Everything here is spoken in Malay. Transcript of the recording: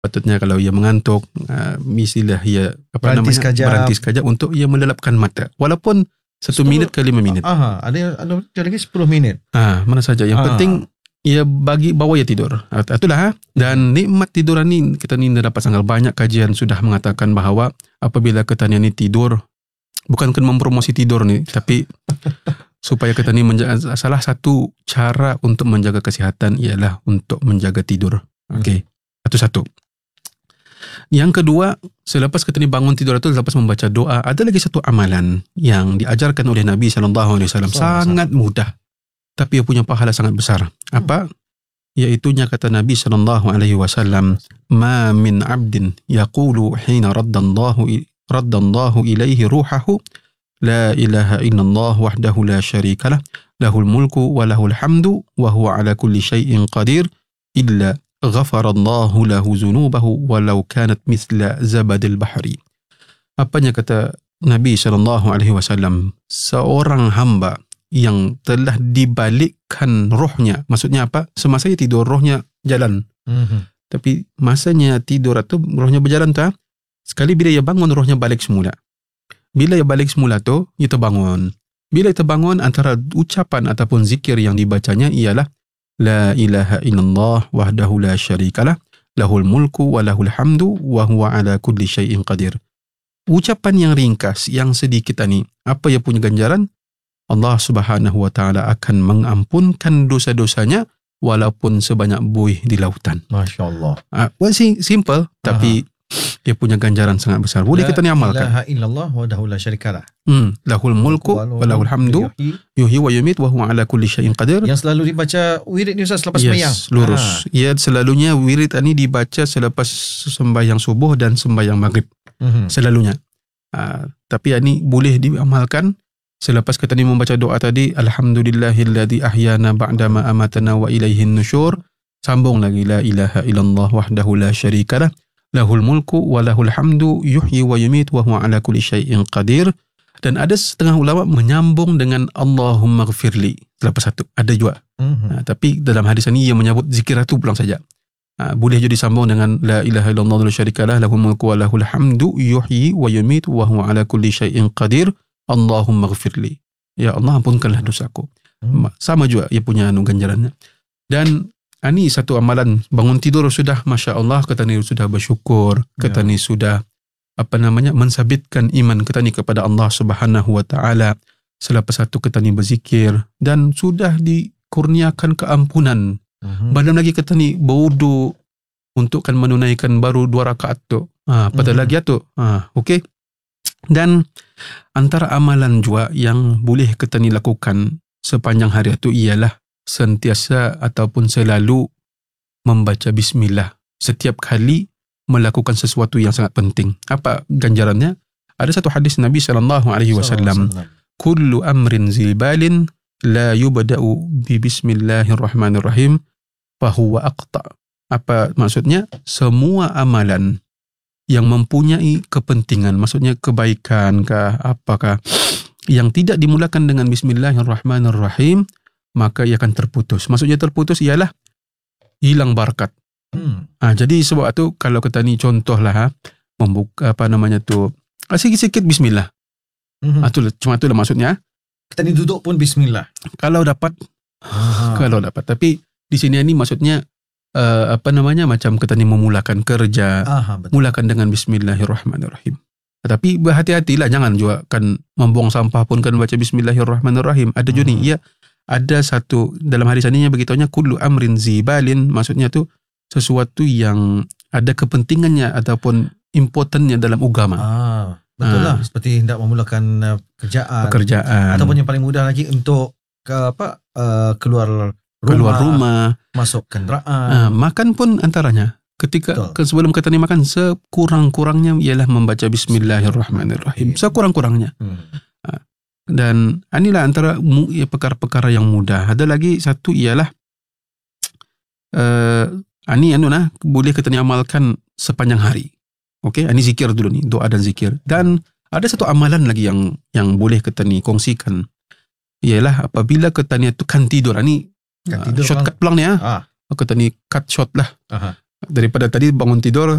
Patutnya kalau ia mengantuk, mestilah ia Berhenti sekejap untuk ia melelapkan mata. Walaupun 1 minit ke 5 minit. Ada lagi 10 minit. Mana saja. Yang penting ia bawa ia tidur. Itulah. Dan nikmat tiduran ni kita ni dapat sangat banyak kajian sudah mengatakan bahawa apabila kita ni tidur, bukan mempromosi tidur ni, tapi supaya kita ni menjaga, salah satu cara untuk menjaga kesihatan ialah untuk menjaga tidur. Okey. Itu satu. Yang kedua, selepas kita ni bangun tidur itu, selepas membaca doa, ada lagi satu amalan yang diajarkan oleh Nabi SAW. Sangat mudah, tapi ia punya pahala sangat besar. Apa? Iaitunya kata Nabi SAW, "Ma min 'abdin yaqulu hina raddallahu ilaihi ruhahu, la ilaha illallah wahdahu la syarika lah, lahul mulku wa lahul hamdu wa huwa ala kulli syai'in qadir, illa ghafarallahu lahu zunubahu walau kanat mithla zabadil bahri." Apanya kata Nabi SAW, seorang hamba yang telah dibalikkan rohnya, maksudnya apa? Semasa ia tidur rohnya jalan. Tapi masanya tidur atau rohnya berjalan tu, sekali bila ia bangun rohnya balik semula. Bila ia balik semula tu, ia terbangun. Bila ia terbangun, antara ucapan ataupun zikir yang dibacanya ialah la ilaha illallah wahdahu la syarikalah, lahul mulku wa lahul hamdu wa huwa ala kulli syai'in qadir. Ucapan yang ringkas, yang sedikit ni, apa ia punya ganjaran? Allah Subhanahu wa taala akan mengampunkan dosa-dosanya walaupun sebanyak buih di lautan. Masya-Allah. Simple, tapi dia punya ganjaran sangat besar. Boleh kita ni amalkan. La ilaha illallah wahdahu la syarikalah. Lahul mulku wa lahul hamdu yuhyi wa yumit wa huwa ala kulli syai'in qadir. Yang selalu dibaca wirid ni Ustaz selepas sembahyang. Lurus. Ia selalunya wirid ini dibaca selepas sembahyang subuh dan sembahyang maghrib. Selalunya. Tapi ini boleh diamalkan selepas kita ni membaca doa tadi, alhamdulillahilladzi ahyana ba'dama amatana wa ilaihin nusyur. Sambung lagi, la ilaha illallah wahdahu la syarikalah, lahul mulku wa lahul hamdu yuhyi wa yumit wa huwa ala kulli syai'in qadir. Dan ada setengah ulama menyambung dengan Allahumma ghfirli selepas satu. Ada juga. Tapi dalam hadis ini ia menyebut zikir itu pulang saja. Boleh jadi sambung dengan la ilaha illallah wa la syarikalah, lahul mulku wa lahul hamdu yuhyi wa yumit wa huwa ala kulli syai'in qadir, Allahumma ghfirli. Ya Allah, ampunkanlah dosaku. Sama juga ia punya ganjarannya. Dan ini satu amalan, bangun tidur sudah Masya Allah, kita ni sudah bersyukur, kita ni sudah mensabitkan iman kita ni kepada Allah Subhanahu wa taala. Selepas satu kita ni berzikir dan sudah dikurniakan keampunan. Belum lagi kita ni berwudu untuk kan menunaikan baru 2 rakaat tu. Pada lagi tu. Okey. Dan antara amalan juga yang boleh kita ni lakukan sepanjang hari itu ialah sentiasa ataupun selalu membaca bismillah setiap kali melakukan sesuatu yang sangat penting. Apa ganjarannya? Ada satu hadis Nabi SAW, kullu amrin zilbalin la yubda'u bi bismillahirrahmanirrahim fahuwa aqta. Apa maksudnya? Semua amalan yang mempunyai kepentingan, maksudnya kebaikan kah, apakah, yang tidak dimulakan dengan bismillahirrahmanirrahim, maka ia akan terputus. Maksudnya terputus ialah hilang barakat. Jadi sebab itu kalau kita ni contohlah membuka sikit-sikit bismillah. Cuma itulah maksudnya. Kita ni duduk pun bismillah. Kalau dapat. Tapi di sini ni maksudnya macam kita ni memulakan kerja, mulakan dengan bismillahirrahmanirrahim. Tapi berhati-hatilah, jangan juga kan membuang sampah pun kan baca bismillahirrahmanirrahim. Ada juga ni, ada satu dalam hadis ini begitunya, kullu amrin zibalin, maksudnya tu sesuatu yang ada kepentingannya ataupun importantnya dalam agama. Betul lah, seperti hendak memulakan pekerjaan ataupun yang paling mudah lagi untuk keluar rumah, masuk kenderaan, makan pun antaranya. Ketika sebelum kita ni makan, sekurang-kurangnya ialah membaca bismillahirrahmanirrahim, sekurang-kurangnya. Dan inilah antara perkara-perkara yang mudah. Ada lagi satu ialah boleh kita ni amalkan sepanjang hari. Okey, ini zikir dulu ni, doa dan zikir. Dan ada satu amalan lagi yang boleh kita ni kongsikan, ialah apabila kita ni kan tidur. Ini shortcut pulang ni kita ni cut short lah. Daripada tadi bangun tidur